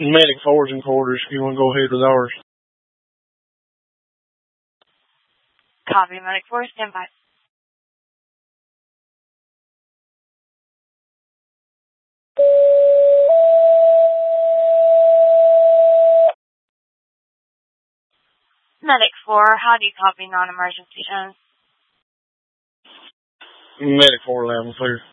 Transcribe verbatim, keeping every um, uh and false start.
Medic four's in quarters if you want to go ahead with ours. Copy, Medic four, stand by. Medic four, how do you copy non-emergency zones? Medic four eleven, clear.